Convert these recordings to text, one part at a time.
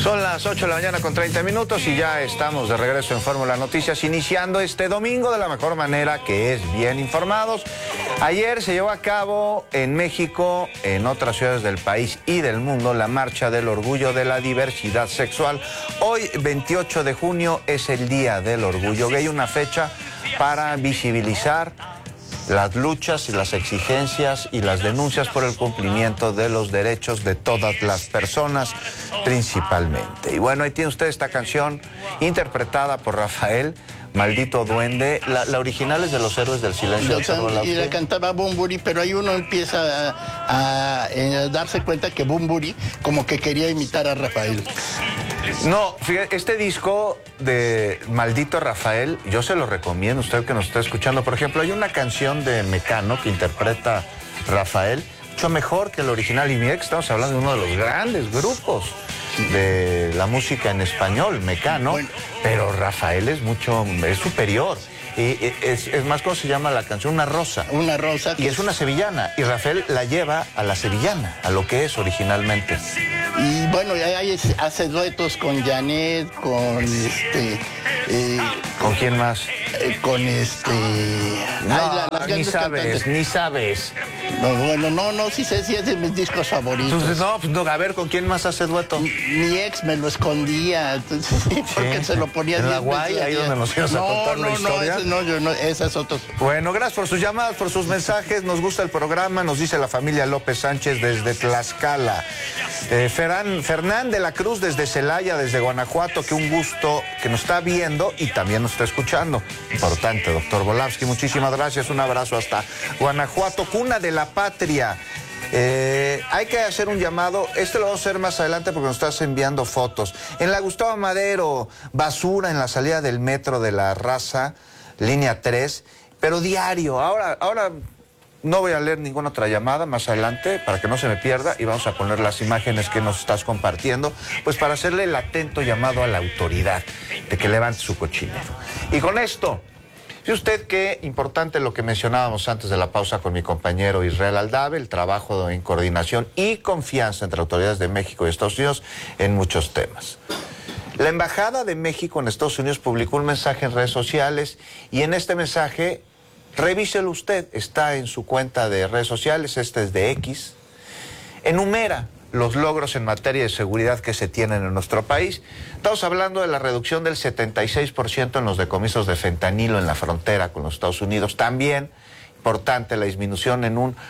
Son las 8 de la mañana con 30 minutos y ya estamos de regreso en Fórmula Noticias, iniciando este domingo de la mejor manera, que es bien informados. Ayer se llevó a cabo en México, en otras ciudades del país y del mundo, la Marcha del Orgullo de la Diversidad Sexual. Hoy, 28 de junio, es el Día del Orgullo Gay, una fecha para visibilizar las luchas y las exigencias y las denuncias por el cumplimiento de los derechos de todas las personas, principalmente. Y bueno, ahí tiene usted esta canción interpretada por Rafael, Maldito Duende. La original es de Los Héroes del Silencio. Y la cantaba Bunbury, pero ahí uno empieza a darse cuenta que Bunbury como que quería imitar a Rafael. No, fíjate, este disco de Maldito Rafael, yo se lo recomiendo a usted que nos está escuchando. Por ejemplo, hay una canción de Mecano que interpreta Rafael, mucho mejor que el original. Y mira que estamos hablando de uno de los grandes grupos de la música en español, Mecano, bueno, pero Rafael es superior. Y es más, ¿cómo se llama la canción? Una rosa. Una rosa. Y es una sevillana. Y Rafael la lleva a la sevillana, a lo que es originalmente. Y bueno, ahí hace duetos con Janet, con ¿Con quién más? No, ni sabes. No, bueno, no, sí es de mis discos favoritos. Entonces, no, a ver, ¿con quién más hace dueto? Mi ex me lo escondía, entonces, porque se lo ponía en la Guay, ahí donde nos ibas a contar la historia. Esas es otras. Bueno, gracias por sus llamadas, por sus mensajes. Nos gusta el programa, nos dice la familia López Sánchez desde Tlaxcala. Fernán de la Cruz desde Celaya, desde Guanajuato, que un gusto que nos está viendo y también nos está escuchando. Importante, doctor Volavsky, muchísimas gracias. Un abrazo hasta Guanajuato, cuna de la patria. Hay que hacer un llamado, lo vamos a hacer más adelante porque nos estás enviando fotos. En la Gustavo Madero, basura en la salida del metro de la Raza, línea 3, pero diario. Ahora no voy a leer ninguna otra llamada más adelante para que no se me pierda y vamos a poner las imágenes que nos estás compartiendo, pues para hacerle el atento llamado a la autoridad de que levante su cochinero. Y con esto, fíjese usted qué importante lo que mencionábamos antes de la pausa con mi compañero Israel Aldave, el trabajo en coordinación y confianza entre autoridades de México y Estados Unidos en muchos temas. La Embajada de México en Estados Unidos publicó un mensaje en redes sociales y en este mensaje, revíselo usted, está en su cuenta de redes sociales, este es de X, enumera los logros en materia de seguridad que se tienen en nuestro país. Estamos hablando de la reducción del 76% en los decomisos de fentanilo en la frontera con los Estados Unidos. También importante la disminución en un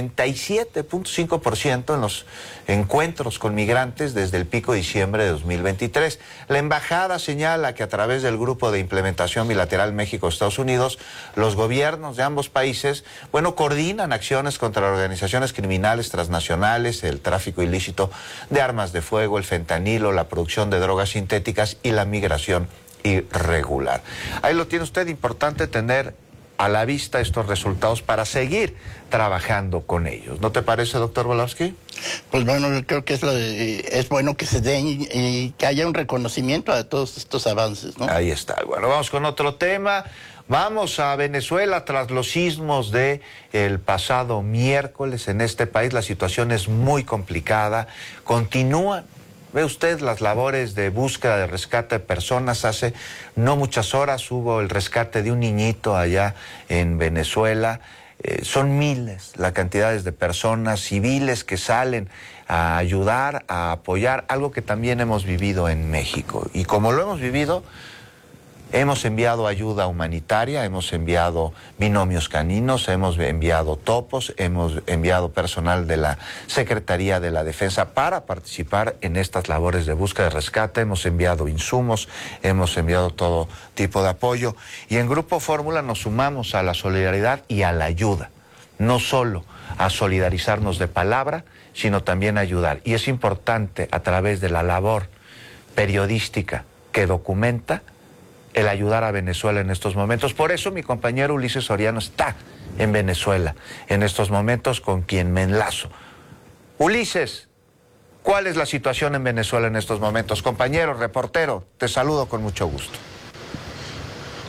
97.5% en los encuentros con migrantes desde el pico de diciembre de 2023. La embajada señala que a través del Grupo de Implementación Bilateral México-Estados Unidos, los gobiernos de ambos países, coordinan acciones contra organizaciones criminales transnacionales, el tráfico ilícito de armas de fuego, el fentanilo, la producción de drogas sintéticas y la migración irregular. Ahí lo tiene usted, importante tener a la vista estos resultados para seguir trabajando con ellos. ¿No te parece, doctor Volavsky? Pues bueno, yo creo que es bueno que se den y que haya un reconocimiento a todos estos avances, ¿no? Ahí está. Bueno, vamos con otro tema. Vamos a Venezuela tras los sismos del pasado miércoles. En este país la situación es muy complicada. Continúan. Ve usted las labores de búsqueda, de rescate de personas. Hace no muchas horas hubo el rescate de un niñito allá en Venezuela. Son miles las cantidades de personas civiles que salen a ayudar, a apoyar, algo que también hemos vivido en México. Y como lo hemos vivido, hemos enviado ayuda humanitaria, hemos enviado binomios caninos, hemos enviado topos, hemos enviado personal de la Secretaría de la Defensa para participar en estas labores de búsqueda y rescate, hemos enviado insumos, hemos enviado todo tipo de apoyo. Y en Grupo Fórmula nos sumamos a la solidaridad y a la ayuda, no solo a solidarizarnos de palabra, sino también a ayudar. Y es importante a través de la labor periodística que documenta el ayudar a Venezuela en estos momentos. Por eso mi compañero Ulises Soriano está en Venezuela en estos momentos, con quien me enlazo. Ulises, ¿cuál es la situación en Venezuela en estos momentos? Compañero, reportero, te saludo con mucho gusto. Muy buenos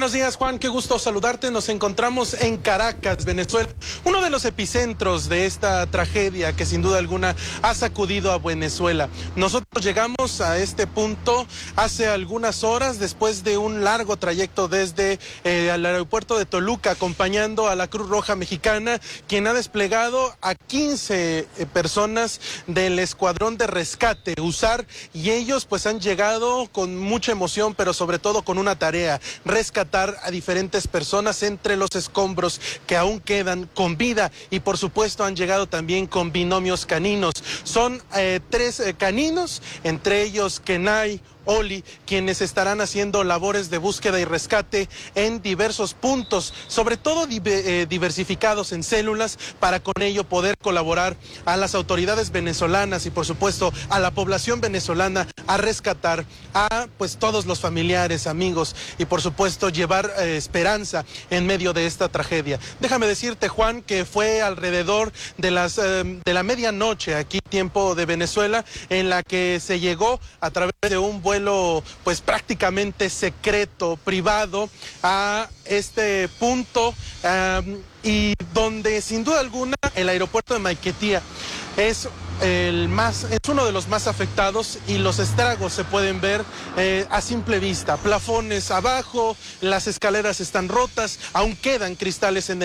Buenos días, Juan, qué gusto saludarte. Nos encontramos en Caracas, Venezuela, uno de los epicentros de esta tragedia que sin duda alguna ha sacudido a Venezuela. Nosotros llegamos a este punto hace algunas horas después de un largo trayecto desde el aeropuerto de Toluca, acompañando a la Cruz Roja Mexicana, quien ha desplegado a 15 personas del escuadrón de rescate, USAR, y ellos pues han llegado con mucha emoción, pero sobre todo con una tarea: rescatar a diferentes personas entre los escombros que aún quedan con vida, y por supuesto han llegado también con binomios caninos. Son 3 caninos, entre ellos Kenai, Oli, quienes estarán haciendo labores de búsqueda y rescate en diversos puntos, sobre todo diversificados en células, para con ello poder colaborar a las autoridades venezolanas y por supuesto a la población venezolana a rescatar a pues todos los familiares, amigos, y por supuesto llevar esperanza en medio de esta tragedia. Déjame decirte, Juan, que fue alrededor de la medianoche aquí, tiempo de Venezuela, en la que se llegó a través de un vuelo pues prácticamente secreto, privado, a este punto, y donde sin duda alguna el aeropuerto de Maiquetía es uno de los más afectados, y los estragos se pueden ver a simple vista. Plafones abajo, las escaleras están rotas, aún quedan cristales en